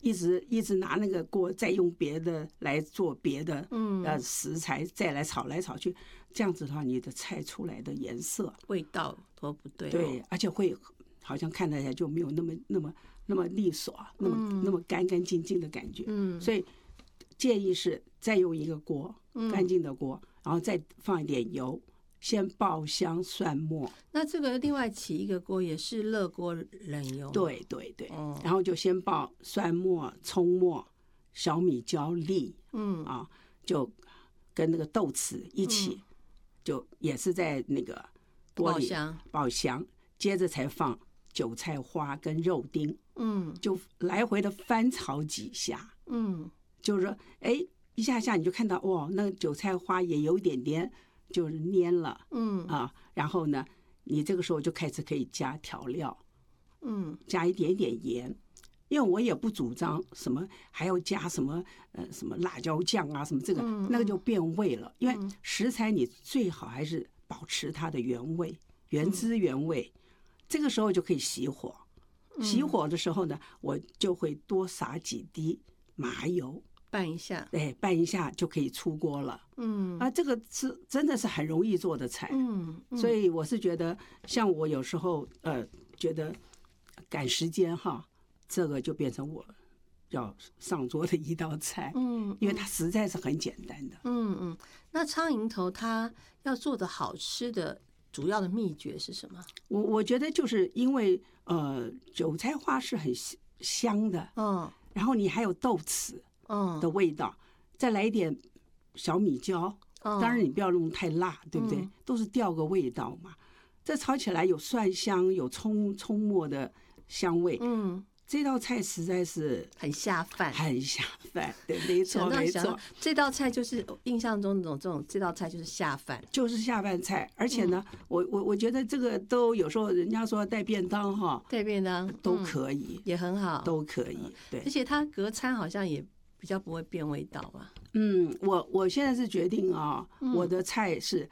一直拿那个锅再用别的来做别的食材，再来炒来炒去，这样子的话，你的菜出来的颜色味道都不对。 对，而且会好像看起来就没有那么利索，那么干干净净的感觉。所以建议是再用一个锅，干净的锅，然后再放一点油。先爆香蒜末， 那这个另外起一个锅也是热锅冷油， 对对对，然后就先爆蒜末、葱末、小米椒粒，就跟那个豆豉一起，就也是在那个锅里爆香，接着才放韭菜花跟肉丁，就来回的翻炒几下，就是说，一下下你就看到哇，那个韭菜花也有一点点。就是蔫了，然后呢，你这个时候就开始可以加调料，加一点点盐，因为我也不主张什么还要加什么什么辣椒酱啊什么这个那个就变味了，因为食材你最好还是保持它的原味，原汁原味，这个时候就可以熄火，熄火的时候呢，我就会多撒几滴麻油。 拌一下， 对，拌一下就可以出锅了。这个是真的是很容易做的菜。所以我是觉得，像我有时候觉得赶时间哈，这个就变成我要上桌的一道菜。因为它实在是很简单的。 那苍蝇头它要做的好吃的主要的秘诀是什么？ 我觉得就是因为韭菜花是很香的，然后你还有豆豉。的味道，再来一点小米椒，当然你不要弄太辣，对不对？都是调个味道嘛。这炒起来有蒜香，有葱末的香味。这道菜实在是很下饭， 很下饭。对，没错没错。 这道菜就是印象中这道菜就是下饭， 就是下饭菜。而且呢，我觉得这个都有时候人家说带便当哈， 带便当都可以， 也很好， 都可以。对， 而且它隔餐好像也比较不会变味道啊。 我现在是决定啊，我的菜是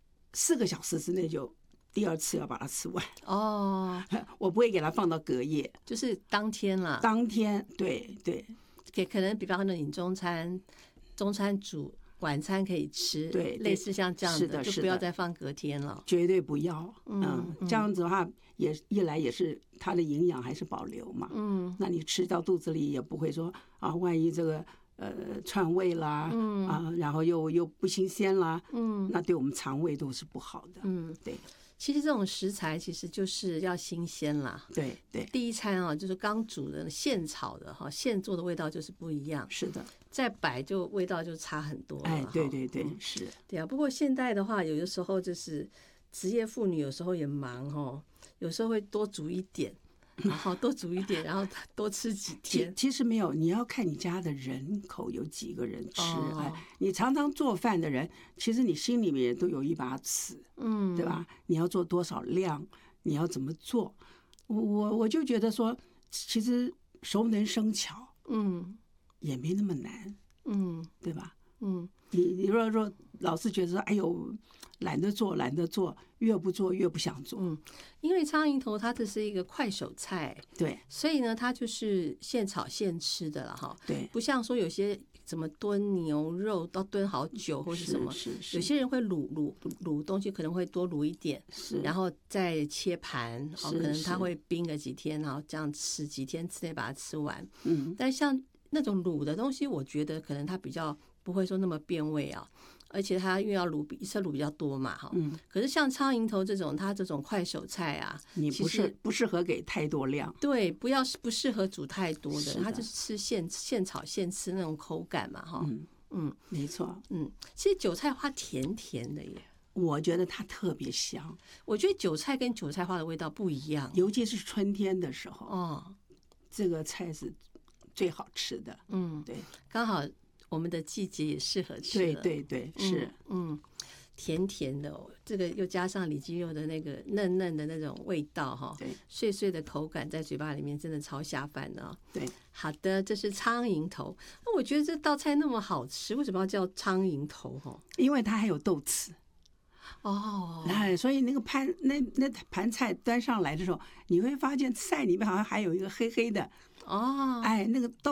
4个小时之内就第二次要把它吃完。我不会给它放到隔夜， 就是当天啦。当天，对对。 可能比方说你中餐煮晚餐可以吃， 对， 类似像这样的，就不要再放隔天了， 绝对不要。这样子的话，也一来也是它的营养还是保留嘛。那你吃到肚子里也不会说啊，万一这个串味啦，然后又不新鲜啦，那对我们肠胃都是不好的。对。 其实这种食材其实就是要新鲜啦。 对对， 第一餐啊，就是刚煮的现炒的哈，现做的味道就是不一样。 是的， 再摆就味道就差很多了。 对对对，是。 对啊，不过现代的话，有的时候就是职业妇女有时候也忙哈，有时候会多煮一点。然后多煮一点，然后多吃几天。 其实没有，你要看你家的人口有几个人吃。你常常做饭的人，其实你心里面都有一把尺，对吧？你要做多少量，你要怎么做？我就觉得说，其实熟能生巧，也没那么难，对吧？你如果说老是觉得说，哎呦，懒得做，越不做越不想做。 因为苍蝇头它这是一个快手菜， 对， 所以呢，它就是现炒现吃的了哈。 对， 不像说有些怎么炖牛肉要炖好久或是什么，有些人会卤东西，可能会多卤一点，然后再切盘，可能他会冰个几天，然后这样吃几天之内把它吃完。但像那种卤的东西，我觉得可能它比较不会说那么变味啊，而且它因为要卤一次卤比较多嘛哈。可是像苍蝇头这种，它这种快手菜啊， 你不适合给太多量。 对，不适合煮太多的，它就是吃现炒现吃那种口感嘛哈。 没错。 其实韭菜花甜甜的耶。 我觉得它特别香。 我觉得韭菜跟韭菜花的味道不一样， 尤其是春天的时候。这个菜是最好吃的。对， 刚好我们的季节也适合吃了。 对对对，是。 甜甜的，这个又加上里脊肉的那个嫩嫩的那种味道哈，碎碎的口感在嘴巴里面真的超下饭的哦。 对，好的，这是苍蝇头。那我觉得这道菜那么好吃，为什么要叫苍蝇头？ 因为它还有豆豉。所以那个那盘菜端上来的时候，你会发现菜里面好像还有一个黑黑的。那个豆